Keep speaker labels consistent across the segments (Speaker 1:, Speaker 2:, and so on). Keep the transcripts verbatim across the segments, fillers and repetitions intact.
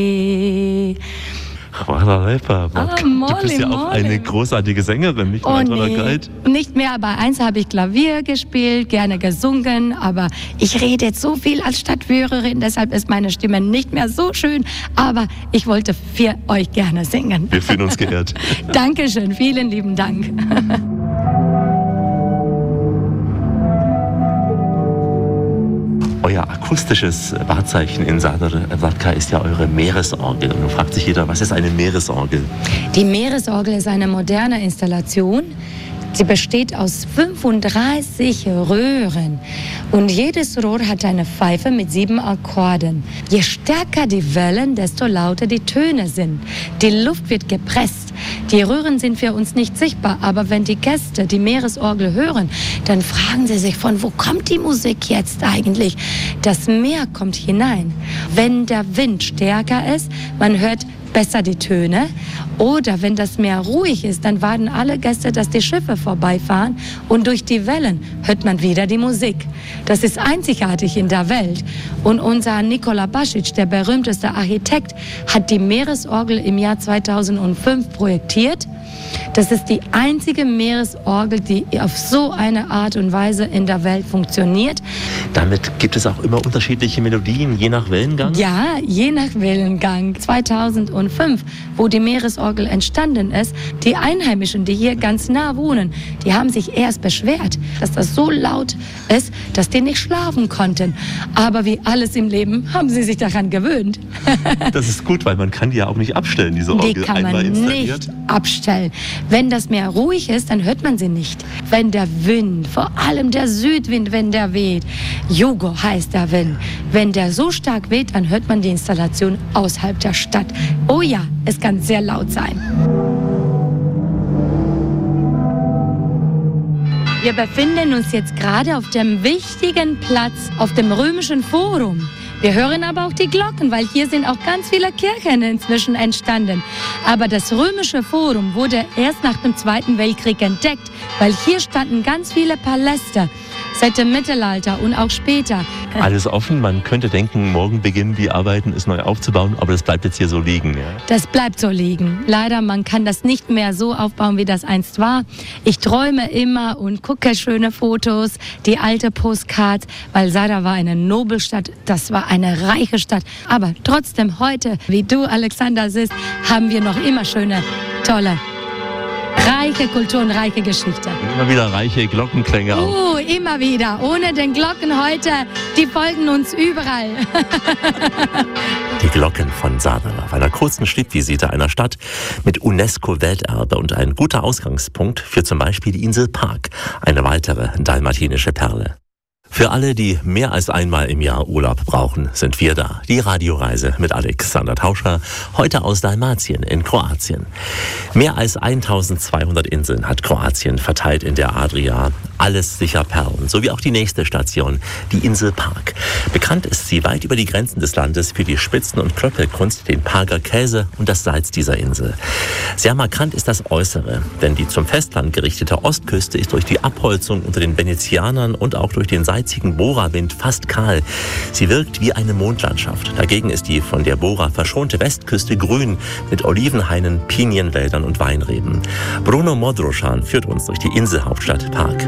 Speaker 1: Juana Leiper,
Speaker 2: Ah,
Speaker 1: du
Speaker 2: Molly,
Speaker 1: bist ja auch
Speaker 2: Molly.
Speaker 1: eine großartige Sängerin, nicht nur
Speaker 2: Oh
Speaker 1: ein toller
Speaker 2: nee,
Speaker 1: Guide.
Speaker 2: nicht mehr, aber eins habe ich Klavier gespielt, gerne gesungen, aber ich rede jetzt so viel als Stadtführerin, deshalb ist meine Stimme nicht mehr so schön, aber ich wollte für euch gerne singen.
Speaker 1: Wir fühlen uns geehrt.
Speaker 2: Dankeschön, vielen lieben Dank.
Speaker 1: Euer akustisches Wahrzeichen in Záhradka ist ja eure Meeresorgel. Und nun fragt sich jeder, was ist eine Meeresorgel?
Speaker 2: Die Meeresorgel ist eine moderne Installation. Sie besteht aus fünfunddreißig Röhren und jedes Rohr hat eine Pfeife mit sieben Akkorden. Je stärker die Wellen, desto lauter die Töne sind. Die Luft wird gepresst. Die Röhren sind für uns nicht sichtbar, aber wenn die Gäste die Meeresorgel hören, dann fragen sie sich, von wo kommt die Musik jetzt eigentlich? Das Meer kommt hinein. Wenn der Wind stärker ist, man hört besser die Töne. Oder wenn das Meer ruhig ist, dann warten alle Gäste, dass die Schiffe vorbeifahren und durch die Wellen hört man wieder die Musik. Das ist einzigartig in der Welt. Und unser Nikola Basic, der berühmteste Architekt, hat die Meeresorgel im Jahr zweitausendfünf projektiert. Das ist die einzige Meeresorgel, die auf so eine Art und Weise in der Welt funktioniert.
Speaker 1: Damit gibt es auch immer unterschiedliche Melodien, je nach Wellengang?
Speaker 2: Ja, je nach Wellengang. zweitausendfünf, wo die Meeresorgel entstanden ist, die Einheimischen, die hier ganz nah wohnen, die haben sich erst beschwert, dass das so laut ist, dass die nicht schlafen konnten. Aber wie alles im Leben haben sie sich daran gewöhnt.
Speaker 1: Das ist gut, weil man kann die ja auch nicht abstellen, diese Orgel,
Speaker 2: Die kann
Speaker 1: einmal
Speaker 2: man
Speaker 1: installiert.
Speaker 2: nicht abstellen. Wenn das Meer ruhig ist, dann hört man sie nicht. Wenn der Wind, vor allem der Südwind, wenn der weht, Jugo heißt der Wind, wenn der so stark weht, dann hört man die Installation außerhalb der Stadt. Oh ja, es kann sehr laut sein. Wir befinden uns jetzt gerade auf dem wichtigen Platz, auf dem Römischen Forum. Wir hören aber auch die Glocken, weil hier sind auch ganz viele Kirchen inzwischen entstanden. Aber das Römische Forum wurde erst nach dem Zweiten Weltkrieg entdeckt, weil hier standen ganz viele Paläste seit dem Mittelalter und auch später.
Speaker 1: Alles offen, man könnte denken, morgen beginnen die Arbeiten, es neu aufzubauen, aber das bleibt jetzt hier so liegen. Ja?
Speaker 2: Das bleibt so liegen. Leider, man kann das nicht mehr so aufbauen, wie das einst war. Ich träume immer und gucke schöne Fotos, die alte Postcards, weil Záhra war eine Nobelstadt, das war eine reiche Stadt. Aber trotzdem heute, wie du, Alexander, siehst, haben wir noch immer schöne, tolle, reiche Kultur und reiche Geschichte.
Speaker 1: Und immer wieder reiche Glockenklänge auch.
Speaker 2: Oh, immer wieder. Ohne den Glocken heute, die folgen uns überall.
Speaker 1: Die Glocken von Záhra auf einer kurzen Stippvisite einer Stadt mit UNESCO-Welterbe und ein guter Ausgangspunkt für zum Beispiel die Insel Pag, eine weitere dalmatinische Perle. Für alle, die mehr als einmal im Jahr Urlaub brauchen, sind wir da. Die Radioreise mit Alexander Tauscher, heute aus Dalmatien in Kroatien. Mehr als eintausendzweihundert Inseln hat Kroatien verteilt in der Adria. Alles sicher Perlen, so wie auch die nächste Station, die Insel Pag. Bekannt ist sie weit über die Grenzen des Landes für die Spitzen- und Klöppelkunst, den Pager Käse und das Salz dieser Insel. Sehr markant ist das Äußere, denn die zum Festland gerichtete Ostküste ist durch die Abholzung unter den Venezianern und auch durch den salzigen Bora-Wind fast kahl. Sie wirkt wie eine Mondlandschaft. Dagegen ist die von der Bora verschonte Westküste grün mit Olivenhainen, Pinienwäldern und Weinreben. Bruno Modroschan führt uns durch die Inselhauptstadt Pag.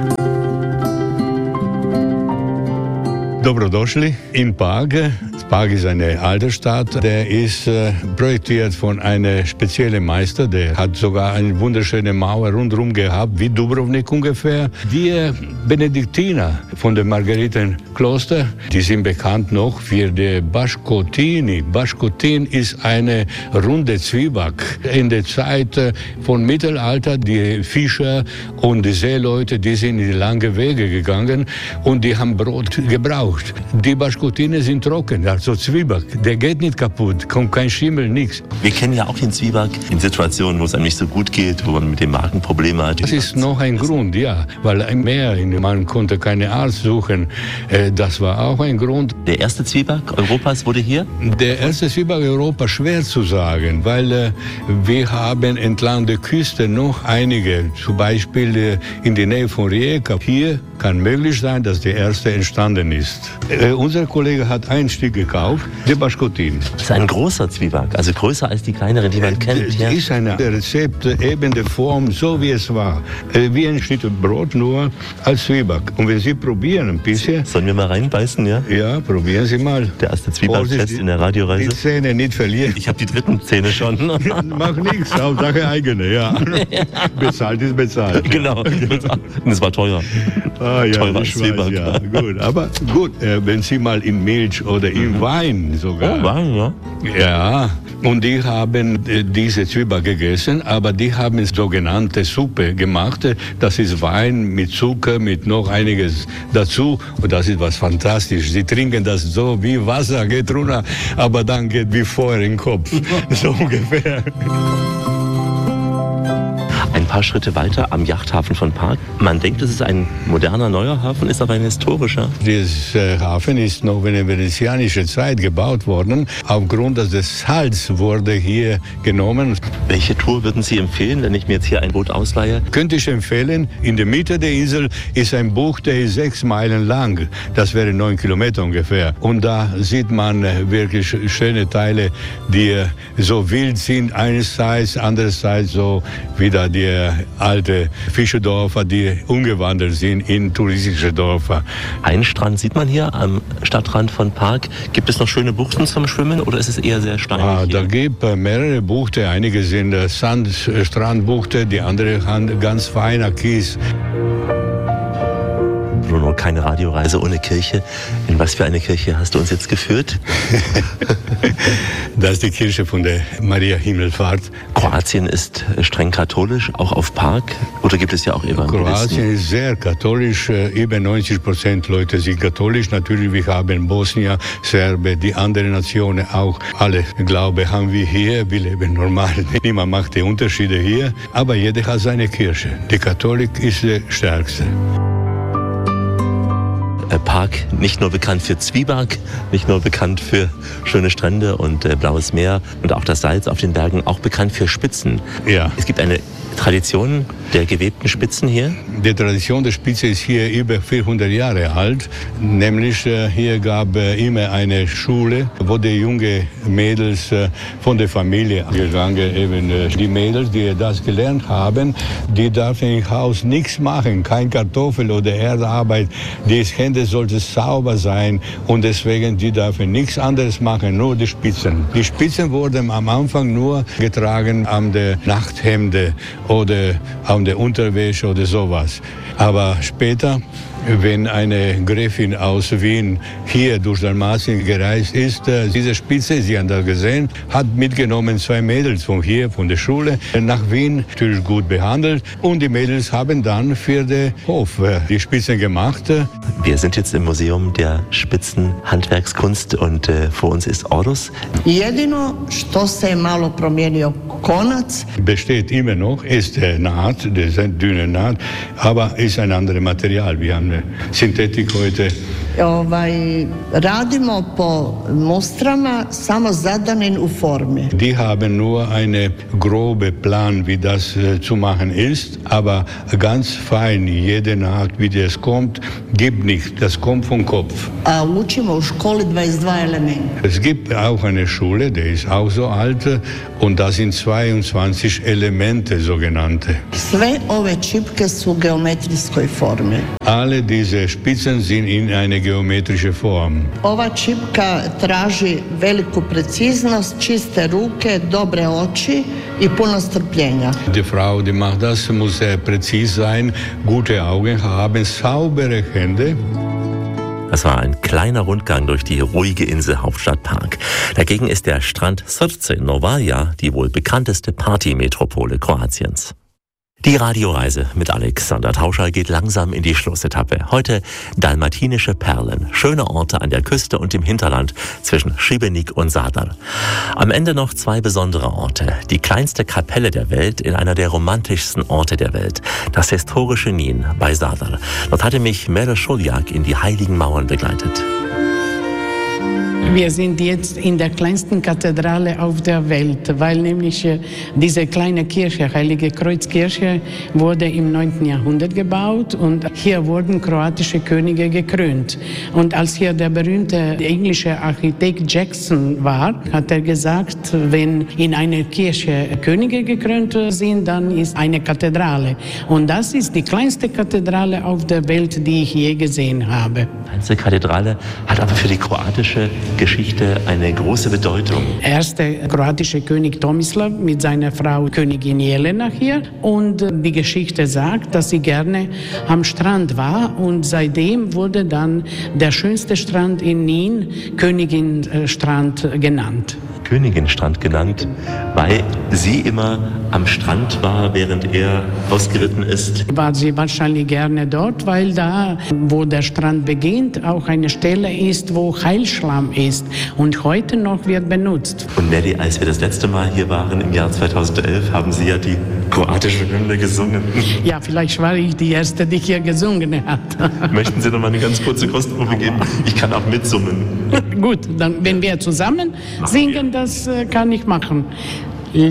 Speaker 3: Dobrodošli in Pag. Pag ist eine alte Stadt. Der ist äh, projektiert von einem speziellen Meister. Der hat sogar eine wunderschöne Mauer rundherum gehabt, wie Dubrovnik ungefähr. Die äh, Benediktiner von dem Margaritenkloster, die sind bekannt noch für die Baškotini. Baškotin ist eine runde Zwieback. In der Zeit äh, von Mittelalter, die Fischer und die Seeleute, die sind in die langen Wege gegangen und die haben Brot gebraucht. Die Baškotine sind trocken, also Zwieback. Der geht nicht kaputt, kommt kein Schimmel, nichts.
Speaker 1: Wir kennen ja auch den Zwieback in Situationen, wo es einem nicht so gut geht, wo man mit dem Magen Probleme hat.
Speaker 3: Das ist noch ein Grund, ja, weil im Meer, man konnte keine Arzt suchen. Das war auch ein Grund.
Speaker 1: Der erste Zwieback Europas wurde hier?
Speaker 3: Der erste Zwieback Europas schwer zu sagen, weil wir haben entlang der Küste noch einige, zum Beispiel in der Nähe von Rijeka. Hier kann möglich sein, dass der erste entstanden ist. ist. Äh, unser Kollege hat ein Stück gekauft, der Baschkotin.
Speaker 1: Das ist ein großer Zwieback, also größer als die kleineren, die man kennt.
Speaker 3: Das
Speaker 1: ja.
Speaker 3: ist ein Rezept, eben der Form, so wie es war. Äh, wie ein Schnitt Brot, nur als Zwieback. Und wenn Sie probieren ein bisschen...
Speaker 1: Sollen wir mal reinbeißen, ja?
Speaker 3: Ja, probieren Sie mal.
Speaker 1: Der erste Zwieback-Test in der Radioreise.
Speaker 3: Die Zähne nicht verlieren.
Speaker 1: Ich habe die dritten Zähne schon.
Speaker 3: Macht nichts, Hauptsache eigene, ja. Bezahlt ist bezahlt.
Speaker 1: Genau, das war teuer.
Speaker 3: Ah, ja,
Speaker 1: Teurer als Zwieback.
Speaker 3: Ja, gut. Aber gut, äh, wenn Sie mal in Milch oder in Wein sogar.
Speaker 1: Oh, Wein, ja.
Speaker 3: Ja, und die haben äh, diese Zwieback gegessen, aber die haben sogenannte Suppe gemacht. Das ist Wein mit Zucker, mit noch einiges dazu. Und das ist was fantastisch. Sie trinken das so wie Wasser, geht runter, aber dann geht wie Feuer in den Kopf. So ungefähr.
Speaker 1: Ein paar Schritte weiter am Yachthafen von Park. Man denkt, es ist ein moderner, neuer Hafen, ist aber ein historischer.
Speaker 3: Dieser Hafen ist noch in der venezianischen Zeit gebaut worden. Aufgrund des Salz wurde hier genommen.
Speaker 1: Welche Tour würden Sie empfehlen, wenn ich mir jetzt hier ein Boot ausleihe?
Speaker 3: Könnte ich empfehlen. In der Mitte der Insel ist ein Bucht, der ist sechs Meilen lang. Das wäre neun Kilometer ungefähr. Und da sieht man wirklich schöne Teile, die so wild sind. Einerseits, andererseits so wieder die alte Fischerdörfer, die umgewandelt sind in touristische Dörfer.
Speaker 1: Einen Strand sieht man hier am Stadtrand von Park. Gibt es noch schöne Buchten zum Schwimmen oder ist es eher sehr steinig?
Speaker 3: Ah, da gibt es mehrere Buchten. Einige sind Sandstrandbuchten, die andere haben ganz feiner Kies.
Speaker 1: Bruno, keine Radioreise ohne Kirche. In was für eine Kirche hast du uns jetzt geführt?
Speaker 3: Das ist die Kirche von der Maria Himmelfahrt.
Speaker 1: Kroatien ist streng katholisch, auch auf Park? Oder gibt es ja auch Evangelisten?
Speaker 3: Kroatien ist sehr katholisch. Über neunzig Prozent Leute sind katholisch. Natürlich, wir haben Bosnier, Serben, die anderen Nationen auch. Alle Glaube haben wir hier. Wir leben normal. Niemand macht die Unterschiede hier. Aber jeder hat seine Kirche. Die Katholik ist die stärkste.
Speaker 1: Park nicht nur bekannt für Zwieback, nicht nur bekannt für schöne Strände und äh, blaues Meer und auch das Salz auf den Bergen, auch bekannt für Spitzen.
Speaker 3: Ja.
Speaker 1: Es gibt eine Tradition der gewebten Spitzen hier?
Speaker 3: Die Tradition der Spitze ist hier über vierhundert Jahre alt. Nämlich äh, hier gab es äh, immer eine Schule, wo die junge Mädels äh, von der Familie gegangen, eben äh, die Mädels, die das gelernt haben, die dürfen im Haus nichts machen, kein Kartoffel oder Erdarbeit. Die Hände sollten sauber sein und deswegen die dürfen nichts anderes machen, nur die Spitzen. Die Spitzen wurden am Anfang nur getragen an der Nachthemde oder an der Unterwäsche oder sowas. Aber später, wenn eine Gräfin aus Wien hier durch Dalmatien gereist ist, diese Spitze, Sie haben das gesehen, hat mitgenommen zwei Mädels von hier, von der Schule, nach Wien, natürlich gut behandelt. Und die Mädels haben dann für den Hof die Spitzen gemacht.
Speaker 1: Wir sind jetzt im Museum der Spitzenhandwerkskunst und äh, vor uns ist Ordos.
Speaker 4: Jedino što se malo promijenio konac.
Speaker 3: Besteht immer noch, ist der Naht, der dünne Naht, aber ist ein anderes Material. Wir haben eine Synthetik heute.
Speaker 4: Ovaj, radimo po mustrama samo zadanim u formi.
Speaker 3: Die haben nur einen groben Plan, wie das äh, zu machen ist, aber ganz fein, jede Naht, wie das kommt, gibt nicht. Das kommt vom Kopf.
Speaker 4: A učimo u školi dvadeset dva elementa.
Speaker 3: Es gibt auch eine Schule, die ist auch so alt, und das sind zweiundzwanzig Elemente, sogenannte.
Speaker 4: Sve ove čipke su u geometrijskoj formi.
Speaker 3: Alle diese Spitzen sind in einer geometrischen Form.
Speaker 4: Ova čipka traži veliku preciznost, čiste ruke, dobre oči i puno strpljenja.
Speaker 3: Die Frau, die macht das, muss sehr präzise sein, gute Augen haben, saubere Hände.
Speaker 1: Das war ein kleiner Rundgang durch die ruhige Inselhauptstadt Park. Dagegen ist der Strand Srce Novaja die wohl bekannteste Partymetropole Kroatiens. Die Radioreise mit Alexander Tauscher geht langsam in die Schlussetappe. Heute dalmatinische Perlen, schöne Orte an der Küste und im Hinterland zwischen Šibenik und Zadar. Am Ende noch zwei besondere Orte. Die kleinste Kapelle der Welt in einer der romantischsten Orte der Welt, das historische Nin bei Zadar. Dort hatte mich Mere Šoljak in die heiligen Mauern begleitet.
Speaker 5: Wir sind jetzt in der kleinsten Kathedrale auf der Welt, weil nämlich äh, diese kleine Kirche, Heilige Kreuzkirche, wurde im neunten Jahrhundert gebaut und hier wurden kroatische Könige gekrönt. Und als hier der berühmte englische Architekt Jackson war, hat er gesagt, wenn in einer Kirche Könige gekrönt sind, dann ist eine Kathedrale. Und das ist die kleinste Kathedrale auf der Welt, die ich je gesehen habe.
Speaker 1: Die kleinste Kathedrale hat aber für die kroatische Geschichte eine große Bedeutung.
Speaker 5: Erster kroatische König Tomislav mit seiner Frau Königin Jelena hier. Und die Geschichte sagt, dass sie gerne am Strand war. Und seitdem wurde dann der schönste Strand in Nin Königinstrand genannt.
Speaker 1: Königinstrand genannt, weil sie immer am Strand war, während er ausgeritten ist.
Speaker 5: War sie wahrscheinlich gerne dort, weil da, wo der Strand beginnt, auch eine Stelle ist, wo Heilschlamm ist und heute noch wird benutzt.
Speaker 1: Und Nelly, als wir das letzte Mal hier waren, im Jahr zweitausendelf, haben Sie ja die kroatische Hymne gesungen.
Speaker 5: Ja, vielleicht war ich die Erste, die hier gesungen hat.
Speaker 1: Möchten Sie noch mal eine ganz kurze Kostprobe geben? Ich kann auch mitsummen.
Speaker 5: Gut, dann wenn wir zusammen
Speaker 1: Machen
Speaker 5: singen,
Speaker 1: wir.
Speaker 5: das äh, kann ich machen.